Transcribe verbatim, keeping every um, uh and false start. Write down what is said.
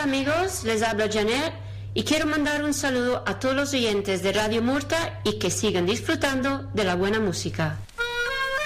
amigos, les habla Janet y quiero mandar un saludo a todos los oyentes de Radio Murta y que sigan disfrutando de la buena música.